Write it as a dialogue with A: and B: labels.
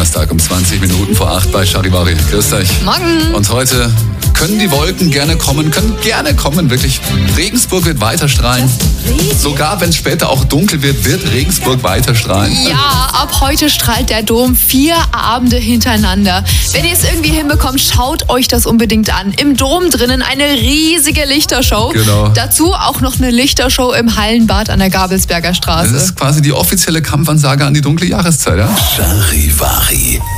A: Donnerstag um 20 Minuten vor 8 bei Charivari. Grüß euch.
B: Morgen.
A: Und heute können die Wolken können gerne kommen, wirklich. Regensburg wird weiter strahlen. Sogar wenn es später auch dunkel wird, wird Regensburg weiter strahlen.
B: Ja, ab heute strahlt der Dom 4 Abende hintereinander. Wenn ihr es irgendwie hinbekommt, schaut euch das unbedingt an. Im Dom drinnen eine riesige Lichtershow.
A: Genau.
B: Dazu auch noch eine Lichtershow im Hallenbad an der Gabelsberger Straße.
A: Das ist quasi die offizielle Kampfansage an die dunkle Jahreszeit, ja?
C: Charivari.